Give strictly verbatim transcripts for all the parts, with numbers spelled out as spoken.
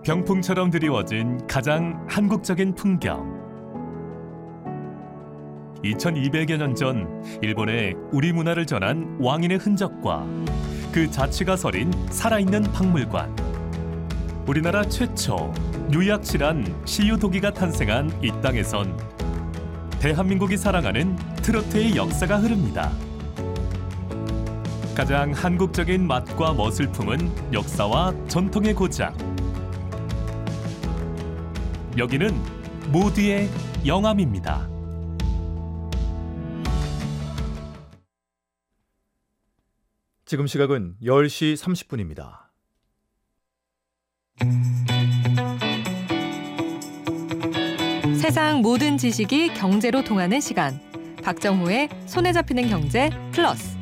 병풍처럼 드리워진 가장 한국적인 풍경. 이천이백여 년 전 일본에 우리 문화를 전한 왕인의 흔적과 그 자취가 서린 살아있는 박물관. 우리나라 최초 뉴약실한 시유도기가 탄생한 이 땅에선 대한민국이 사랑하는 트로트의 역사가 흐릅니다. 가장 한국적인 맛과 멋을 품은 역사와 전통의 고장. 여기는 모두의 영암입니다. 지금 시각은 열 시 삼십 분입니다. 세상 모든 지식이 경제로 통하는 시간. 박정호의 손에 잡히는 경제 플러스.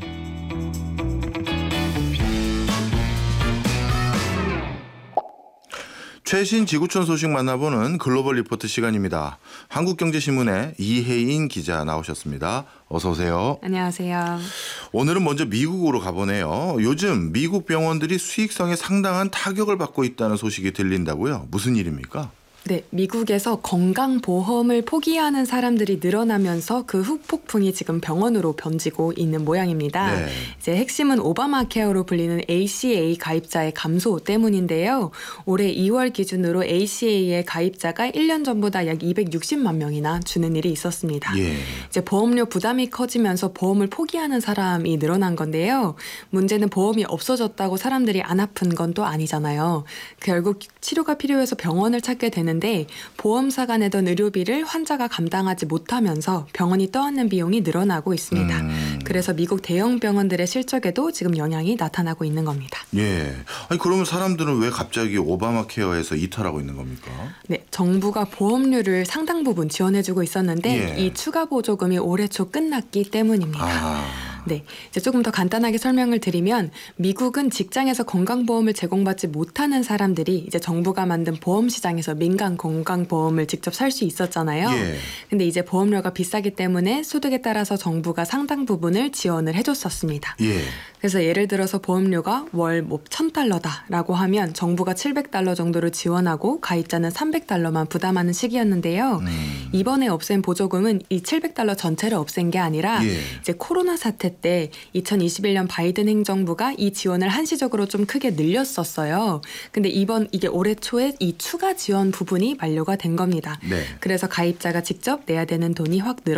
최신 지구촌 소식 만나보는 글로벌 리포트 시간입니다. 한국경제신문의 이혜인 기자 나오셨습니다. 어서 오세요. 안녕하세요. 오늘은 먼저 미국으로 가보네요. 요즘 미국 병원들이 수익성에 상당한 타격을 받고 있다는 소식이 들린다고요. 무슨 일입니까? 네, 미국에서 건강보험을 포기하는 사람들이 늘어나면서 그 후폭풍이 지금 병원으로 번지고 있는 모양입니다. 네. 이제 핵심은 오바마 케어로 불리는 에이씨에이 가입자의 감소 때문인데요. 올해 이월 기준으로 에이씨에이의 가입자가 일 년 전보다 약 이백육십만 명이나 주는 일이 있었습니다. 예. 이제 보험료 부담이 커지면서 보험을 포기하는 사람이 늘어난 건데요. 문제는 보험이 없어졌다고 사람들이 안 아픈 건 또 아니잖아요. 결국 치료가 필요해서 병원을 찾게 되는 데 보험사가 내던 의료비를 환자가 감당하지 못하면서 병원이 떠안는 비용이 늘어나고 있습니다. 음. 그래서 미국 대형 병원들의 실적에도 지금 영향이 나타나고 있는 겁니다. 예. 아니 그러면 사람들은 왜 갑자기 오바마 케어에서 이탈하고 있는 겁니까? 네, 정부가 보험료를 상당 부분 지원해주고 있었는데 예. 이 추가 보조금이 올해 초 끝났기 때문입니다. 아. 네, 이제 조금 더 간단하게 설명을 드리면 미국은 직장에서 건강보험을 제공받지 못하는 사람들이 이제 정부가 만든 보험 시장에서 민간 건강보험을 직접 살 수 있었잖아요. 예. 근데 이제 보험료가 비싸기 때문에 소득에 따라서 정부가 상당 부분을 지원을 해줬었습니다. 예. 그래서 예를 들어서 보험료가 월 뭐 천 달러다라고 하면 정부가 칠백 달러 정도를 지원하고 가입자는 삼백 달러만 부담하는 시기였는데요. 음. 이번에 없앤 보조금은 이 칠백 달러 전체를 없앤 게 아니라 예. 이제 코로나 사태 때 이천이십일 년 바이든 행정부가 이 지원을 한시적으로 좀 크게 늘렸었어요. 근데 이번 이게 올해 초에 이 추가 지원 부분이 만료가 된 겁니다. 네. 그래서 가입자가 직접 내야 되는 돈이 확 늘어